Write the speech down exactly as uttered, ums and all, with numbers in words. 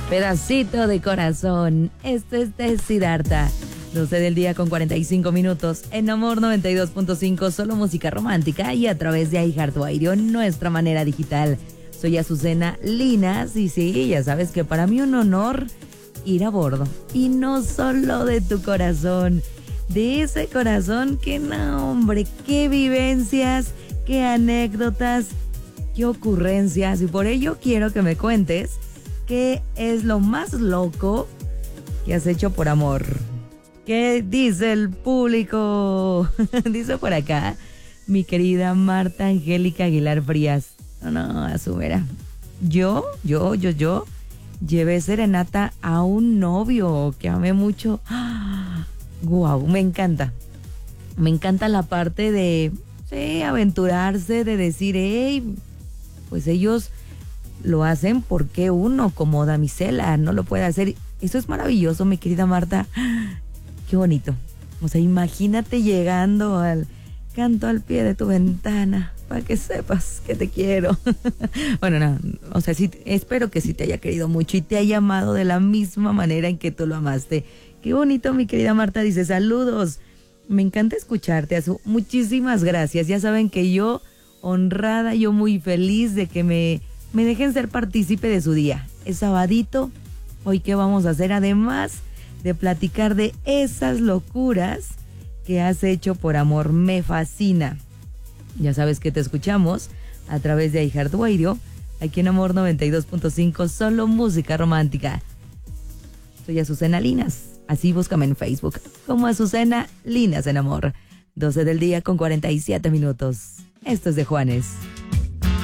Pedacito de corazón. Esto es de Siddhartha. doce del día con cuarenta y cinco minutos. En Amor noventa y dos punto cinco, solo música romántica y a través de iHeartRadio, nuestra manera digital. Soy Azucena Linas y sí, ya sabes que para mí un honor ir a bordo. Y no solo de tu corazón, de ese corazón que no, hombre, qué vivencias, qué anécdotas, qué ocurrencias. Y por ello quiero que me cuentes qué es lo más loco que has hecho por amor. ¿Qué dice el público? Dice por acá mi querida Marta Angélica Aguilar Frías. No, no, Azumera. Yo, yo, yo, yo llevé serenata a un novio que amé mucho. Guau, wow, me encanta. Me encanta la parte de, sí, aventurarse, de decir, hey, pues ellos lo hacen porque uno como damisela no lo puede hacer. Eso es maravilloso, mi querida Marta. Qué bonito. O sea, imagínate llegando al canto al pie de tu ventana para que sepas que te quiero. Bueno, no, o sea, sí, espero que sí te haya querido mucho y te haya amado de la misma manera en que tú lo amaste. Qué bonito, mi querida Marta. Dice, saludos. Me encanta escucharte, Azu. Muchísimas gracias. Ya saben que yo, honrada, yo muy feliz de que me, me dejen ser partícipe de su día. Es sabadito. Hoy, ¿qué vamos a hacer? Además de platicar de esas locuras que has hecho por amor. Me fascina. Ya sabes que te escuchamos a través de iHeartRadio, aquí en Amor noventa y dos punto cinco, solo música romántica. Soy Azucena Linas, así búscame en Facebook como Azucena Linas en Amor. doce del día con cuarenta y siete minutos. Esto es de Juanes.